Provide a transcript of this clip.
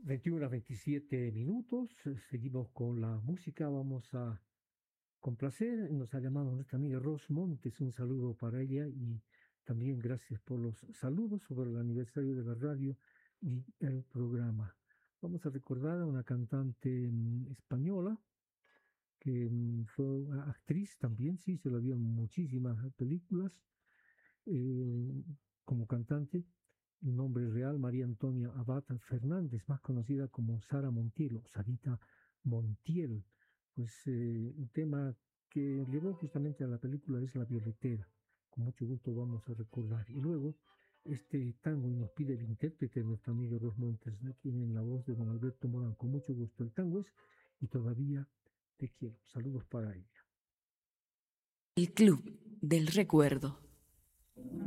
21 a 27 minutos. Seguimos con la música. Vamos a complacer. Nos ha llamado nuestra amiga Ros Montes. Un saludo para ella y también gracias por los saludos sobre el aniversario de la radio y el programa. Vamos a recordar a una cantante española que fue una actriz también, sí, se la vio en muchísimas películas eh, como cantante. El nombre real, María Antonia Abad Fernández, más conocida como Sara Montiel o Sarita Montiel. Pues el tema que llevó justamente a la película es La Violetera. Con mucho gusto vamos a recordar. Y luego, este tango, y nos pide el intérprete, nuestro amigo Dos Montes, aquí en la voz de don Alberto Morán. Con mucho gusto. El tango es Y todavía te quiero. Saludos para ella. El Club del Recuerdo.